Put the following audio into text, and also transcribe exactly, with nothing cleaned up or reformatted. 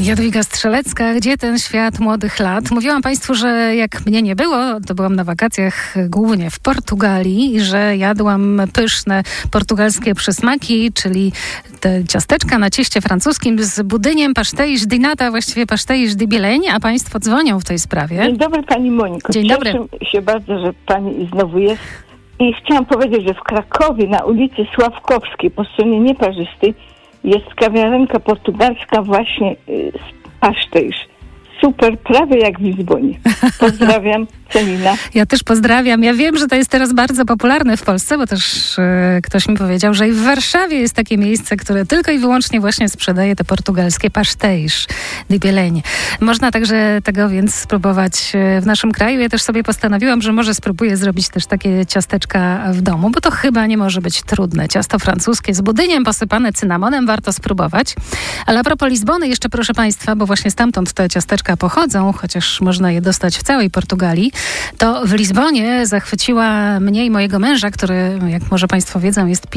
Jadwiga Strzelecka, Gdzie ten świat młodych lat? Mówiłam Państwu, że jak mnie nie było, to byłam na wakacjach głównie w Portugalii i że jadłam pyszne portugalskie przysmaki, czyli te ciasteczka na cieście francuskim z budyniem pastéis de nata, właściwie pastéis de bieleń, a Państwo dzwonią w tej sprawie. Dzień dobry Pani Moniko. Dzień dobry. Cieszę się bardzo, że Pani znowu jest. I chciałam powiedzieć, że w Krakowie na ulicy Sławkowskiej po stronie Nieparzystej jest kawiarenka portugalska właśnie y, z pasztejsz. Super, prawie jak w Lizbonie. Pozdrawiam, Celina. Ja też pozdrawiam. Ja wiem, że to jest teraz bardzo popularne w Polsce, bo też e, ktoś mi powiedział, że i w Warszawie jest takie miejsce, które tylko i wyłącznie właśnie sprzedaje te portugalskie pastéis de bieleń. Można także tego więc spróbować w naszym kraju. Ja też sobie postanowiłam, że może spróbuję zrobić też takie ciasteczka w domu, bo to chyba nie może być trudne. Ciasto francuskie z budyniem posypane cynamonem, warto spróbować. Ale a propos Lizbony, jeszcze proszę Państwa, bo właśnie stamtąd te ciasteczka pochodzą, chociaż można je dostać w całej Portugalii, to w Lizbonie zachwyciła mnie i mojego męża, który, jak może Państwo wiedzą, jest